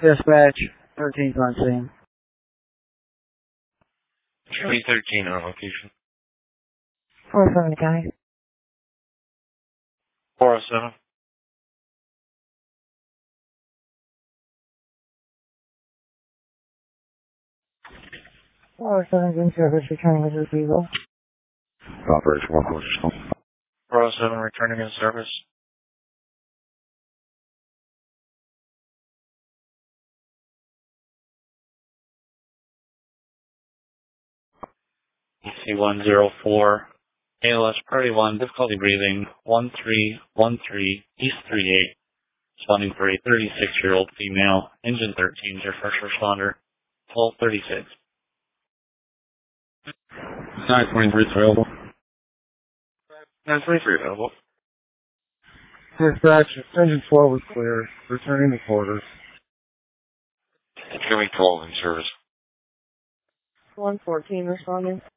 Dispatch, 13th on scene. 313 on location. 407 County. 407. 407's in service, returning as usual. Operation 147. 407 returning in service. EC104. ALS Priority 1, difficulty breathing, 1313 East 38. Responding for a 36-year-old female. Engine 13 is your first responder. 1236. 923 available. 923 available. Dispatch, engine 12 is clear. Returning to quarters. Incoming 12 in service. 114 responding.